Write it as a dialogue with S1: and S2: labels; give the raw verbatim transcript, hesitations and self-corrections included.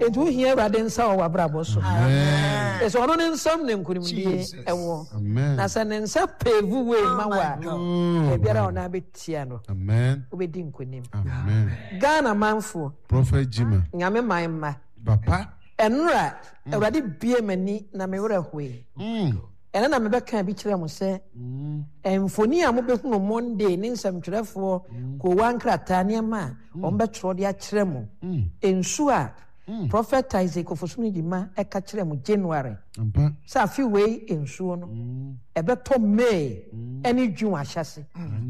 S1: Etu here Radin saw wa brabo so. It's one in some name could be a war. Na sanensa pevu we mawa. Ebiara ona betiano.
S2: Amen.
S1: Obedin kunim.
S2: Amen.
S1: Ghana manfo.
S2: Prophet Jima.
S1: Nyame maima.
S2: Papa.
S1: Enra Ewrade bie mani na me wura hwe.
S2: Mm.
S1: Ena na me beka bi kire mo se. Emfoni a mo behu no Monday ni nsɛmtwerɛfo ko wankrata ne ma on betro de a kire mo. Ensu a Prophet Isaac Ofosuni Jima e ka kire mo January.
S2: Ampa.
S1: Sa fi we ensu no. Ebeto May eni June ahyase.